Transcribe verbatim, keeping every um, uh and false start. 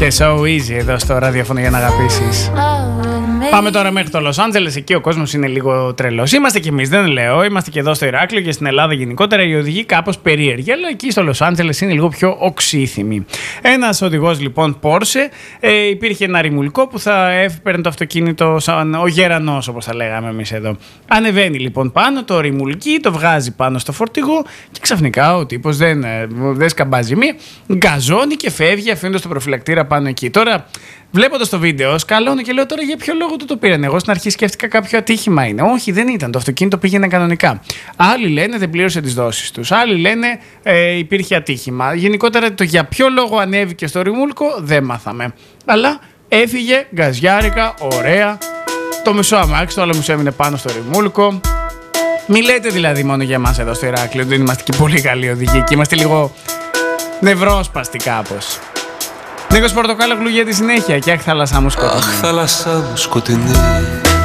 Και so easy εδώ στο ραδιόφωνο για να αγαπήσεις. Πάμε τώρα μέχρι το Λος Άντζελες. Εκεί ο κόσμος είναι λίγο τρελός. Είμαστε κι εμείς, δεν λέω. Είμαστε και εδώ στο Ηράκλειο και στην Ελλάδα γενικότερα. Οι οδηγοί κάπως περίεργοι, αλλά εκεί στο Λος Άντζελες είναι λίγο πιο οξύθυμοι. Ένας οδηγός λοιπόν Porsche, ε, υπήρχε ένα ρημουλικό που θα έπαιρνε το αυτοκίνητο σαν ο γερανός, όπως θα λέγαμε εμείς εδώ. Ανεβαίνει λοιπόν πάνω το ρημουλκί, το βγάζει πάνω στο φορτηγό και ξαφνικά ο τύπος δεν, δεν σκαμπάζει μία, γκαζώνει και φεύγει αφήνοντας το προφυλακτήρα πάνω εκεί. Τώρα, βλέποντας το βίντεο, σκαλώνω και λέω τώρα για ποιο λόγο του το πήραν. Εγώ στην αρχή σκέφτηκα κάποιο ατύχημα είναι. Όχι, δεν ήταν. Το αυτοκίνητο πήγαινε κανονικά. Άλλοι λένε δεν πλήρωσε τις δόσεις τους. Άλλοι λένε ε, υπήρχε ατύχημα. Γενικότερα το για ποιο λόγο ανέβηκε στο ρημούλκο δεν μάθαμε. Αλλά έφυγε γκαζιάρικα, ωραία. Το μισό αμάξι, το άλλο μισό έμεινε πάνω στο ρημούλκο. Μη λέτε δηλαδή μόνο για εμάς εδώ στο Ηράκλειο. Δεν είμαστε και πολύ καλοί οδηγοί. Και είμαστε λίγο νευρόσπαστοι κάπως. Νίκος Πορτοκάλογλου για τη συνέχεια και αχ θάλασσά μου σκοτεινή. Αχ θάλασσά μου σκοτεινή.